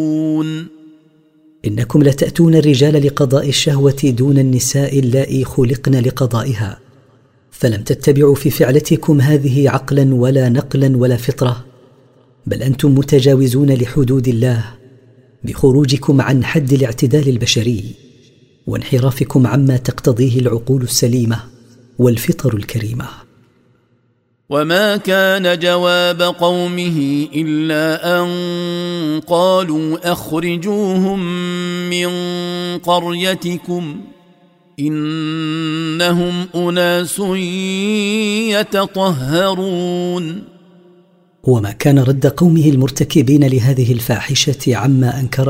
إنكم لتأتون الرجال لقضاء الشهوة دون النساء اللائي خلقن لقضائها، فلم تتبعوا في فعلتكم هذه عقلا ولا نقلا ولا فطرة، بل أنتم متجاوزون لحدود الله بخروجكم عن حد الاعتدال البشري وانحرافكم عما تقتضيه العقول السليمة والفطر الكريمة. وما كان جواب قومه إلا أن قالوا أخرجوهم من قريتكم إنهم أناس يتطهرون. وما كان رد قومه المرتكبين لهذه الفاحشة عما أنكر